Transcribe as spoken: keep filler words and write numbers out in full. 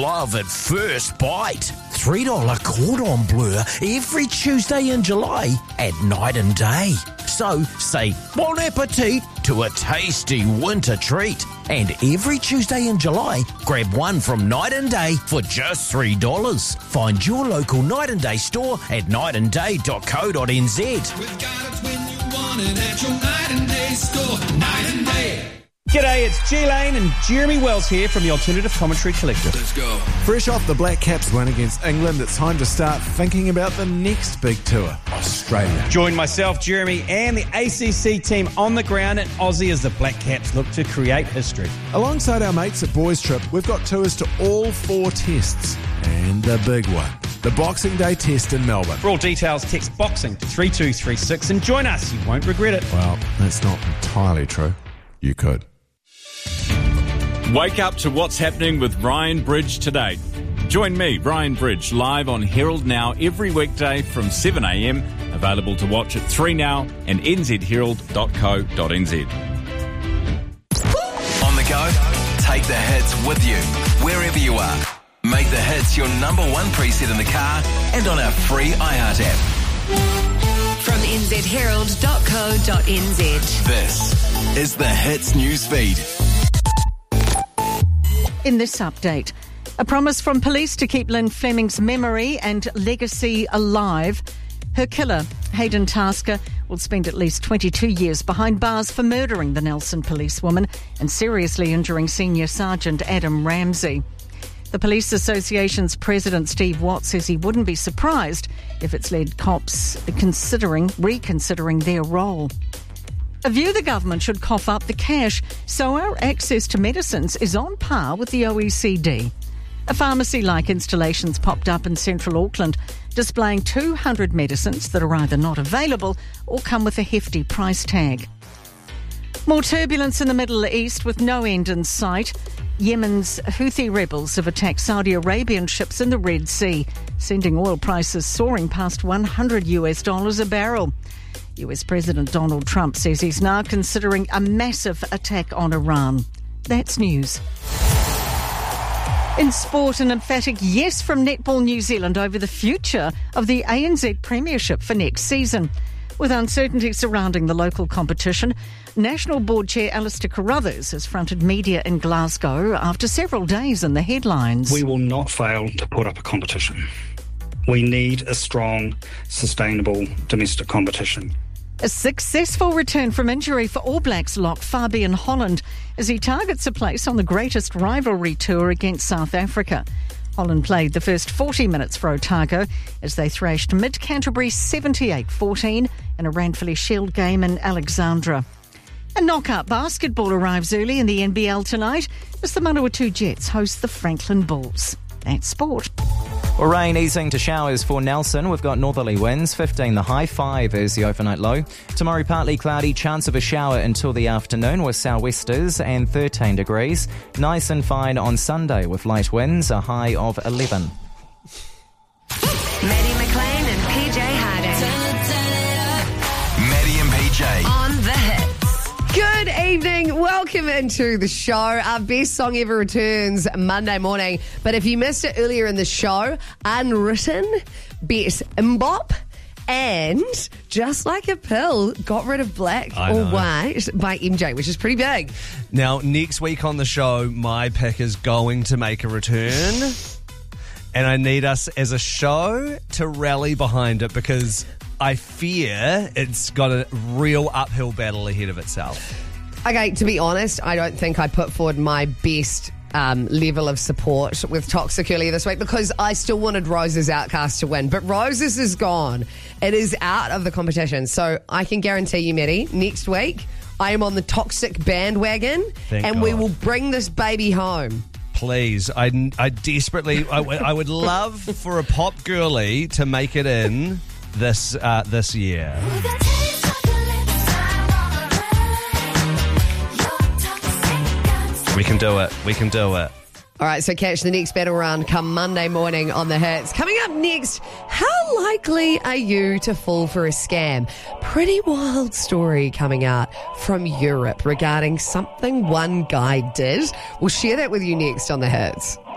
love at first bite. three dollars cordon bleu every Tuesday in July at Night and Day. So say bon appetit to a tasty winter treat. And every Tuesday in July, grab one from Night and Day for just three dollars. Find your local Night and Day store at night and day dot co dot n z. We've got it when you want it at your Night and Day store. Night and Day. G'day, it's G Lane and Jeremy Wells here from the Alternative Commentary Collective. Let's go. Fresh off the Black Caps win against England, it's time to start thinking about the next big tour, Australia. Join myself, Jeremy, and the A C C team on the ground in Aussie as the Black Caps look to create history. Alongside our mates at Boys Trip, we've got tours to all four tests. And the big one, the Boxing Day test in Melbourne. For all details, text BOXING to three two three six and join us. You won't regret it. Well, that's not entirely true. You could. Wake up to what's happening with Ryan Bridge today. Join me, Ryan Bridge, live on Herald Now every weekday from seven a m. Available to watch at three now and n z herald dot co dot n z. On the go? Take the hits with you, wherever you are. Make the hits your number one preset in the car and on our free iHeart app. From n z herald dot co dot n z. This is the Hits News Feed. In this update, a promise from police to keep Lynn Fleming's memory and legacy alive. Her killer, Hayden Tasker, will spend at least twenty-two years behind bars for murdering the Nelson policewoman and seriously injuring Senior Sergeant Adam Ramsey. The Police Association's president, Steve Watt, says he wouldn't be surprised if it's led cops considering, reconsidering their role. A view the government should cough up the cash so our access to medicines is on par with the O E C D. A pharmacy-like installation's popped up in central Auckland, displaying two hundred medicines that are either not available or come with a hefty price tag. More turbulence in the Middle East with no end in sight. Yemen's Houthi rebels have attacked Saudi Arabian ships in the Red Sea, sending oil prices soaring past one hundred US dollars a barrel. U S President Donald Trump says he's now considering a massive attack on Iran. That's news. In sport, an emphatic yes from Netball New Zealand over the future of the A N Z Premiership for next season. With uncertainty surrounding the local competition, National Board Chair Alistair Carruthers has fronted media in Glasgow after several days in the headlines. We will not fail to put up a competition. We need a strong, sustainable domestic competition. A successful return from injury for All Blacks lock Fabian Holland as he targets a place on the greatest rivalry tour against South Africa. Holland played the first forty minutes for Otago as they thrashed Mid-Canterbury seventy-eight fourteen in a Ranfurly Shield game in Alexandra. A knockout basketball arrives early in the N B L tonight as the Manawatu Jets host the Franklin Bulls. That's sport. Well, rain easing to showers for Nelson. We've got northerly winds, fifteen the high, five is the overnight low. Tomorrow partly cloudy, chance of a shower until the afternoon with sou'westers and thirteen degrees. Nice and fine on Sunday with light winds, a high of eleven. Maddie McLean and P J Harding. Maddie and P J. On the hits. Good evening. Welcome into the show. Our best song ever returns Monday morning. But if you missed it earlier in the show, Unwritten, Bet Mbop, and Just Like a Pill got rid of Black I or know. White by M J, which is pretty big. Now, next week on the show, my pick is going to make a return. And I need us as a show to rally behind it because I fear it's got a real uphill battle ahead of itself. Okay, to be honest, I don't think I put forward my best um, level of support with Toxic earlier this week because I still wanted Roses Outcast to win. But Roses is gone. It is out of the competition. So I can guarantee you, Maddie, next week I am on the Toxic bandwagon Thank and God. we will bring this baby home. Please, I, I desperately, I, I would love for a pop girly to make it in this uh, this year. We can do it. We can do it. All right, so catch the next battle round come Monday morning on the hits. Coming up next, how likely are you to fall for a scam? Pretty wild story coming out from Europe regarding something one guy did. We'll share that with you next on the hits.